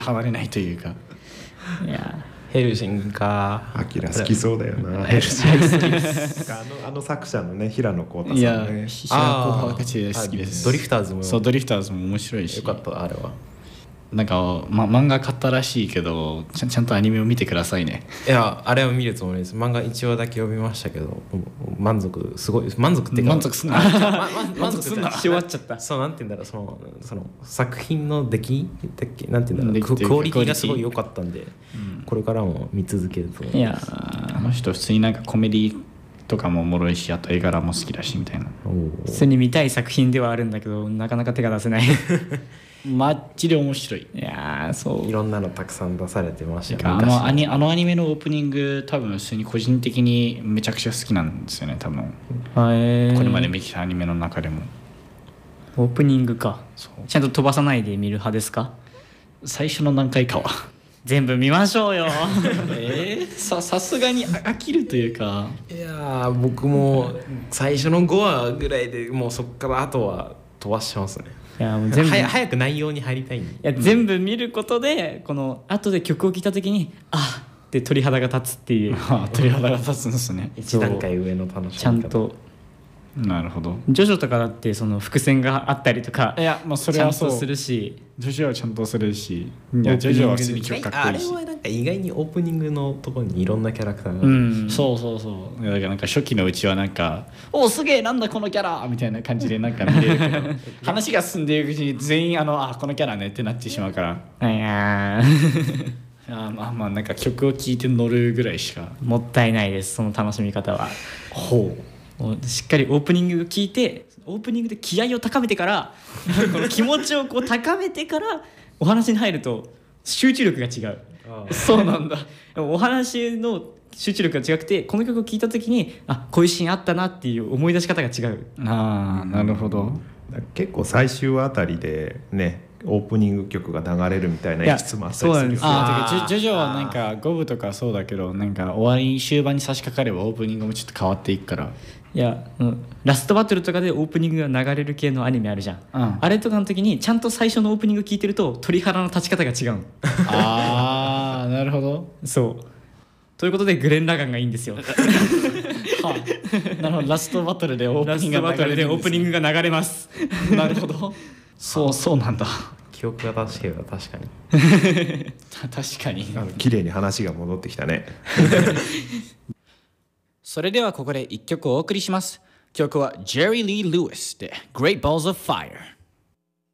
離れないというか。 いやヘルシングか。 アキラ好きそうだよな。 ヘルシング好きです。あの作者のね、平野浩太いやさんね。 平子博士好きです。 ドリフターズもそう、ドリフターズも面白いし。 よかったあれは。 なんか、漫画買ったらしいけどちゃんとアニメを見てくださいね。 いやあれを見るつもりです。漫画1話だけ読みましたけど満足、すごい満足っていうか満足すんな満足すんなし終わっちゃった。 そうなんて言うんだろう、その作品の出来なんて言うんだろう、 出来クオリティがすごい良かったんで、これからも見続けると思う。 いやあの人普通になんかコメディとかもおもろいし、あと絵柄も好きだしみたいな。 普通に見たい作品ではあるんだけどなかなか手が出せない。 マジで面白い。 いやそういろんなのたくさん出されてましたよ。 あのアニメのオープニング多分普通に個人的にめちゃくちゃ好きなんですよね。多分これまで見てたアニメの中でも。 オープニングか。 そうちゃんと飛ばさないで見る派ですか？ 最初の何回かは全部見ましょうよ。 さすがに飽きるというか。 いや僕も最初の5話ぐらいでもうそっからあとは飛ばしてますね。 いやもう全部早く内容に入りたいんで。 いや全部見ることでこの後で曲を聴いた時にあって鳥肌が立つっていう。 鳥肌が立つんですね。 一段階上の楽しみ方。 ちゃんとなるほど。 ジョジョとかだってその伏線があったりとか、 いやまあそれはそうちゃんとするし、 ジョジョはちゃんとするし、いやジョジョは普通に曲かっこいいし。 あれはなんか意外にオープニングのところにいろんなキャラクターが、 そういやだからなんか初期のうちはなんかおすげえなんだこのキャラみたいな感じでなんか見れるけど話が進んでいくうちに全員このキャラねってなってしまうから。 いやまあなんか曲を聴いて乗るぐらいしか。 もったいないです、その楽しみ方は。 ほもうしっかりオープニングを聞いてオープニングで気合を高めてからこの気持ちをこう高めてからお話に入ると集中力が違う。そうなんだ。お話の集中力が違くてこの曲を聴いた時にこういうシーンあったなっていう思い出し方が違う。 なるほど。 結構最終あたりでね、オープニング曲が流れるみたいな演出もあったりするよね。 そうなんですよ。 ジョジョはなんか5部とかそうだけどなんか終わり終盤に差し掛かればオープニングもちょっと変わっていくから。 いや、ラストバトルとかでオープニングが流れる系のアニメあるじゃん、あれとかの時にちゃんと最初のオープニング聞いてると鳥肌の立ち方が違うの。 なるほど。 そうということでグレン・ラガンがいいんですよ。 なるほど。ラストバトルでオープニングが流れるんですね。 ラストバトルでオープニングが流れます。 なるほど。そうなんだ。 記憶が正しければ確かに確かに綺麗に話が戻ってきたね。 それではここで一曲お送りします。曲は Jerry Lee Lewis で Great Balls of Fire。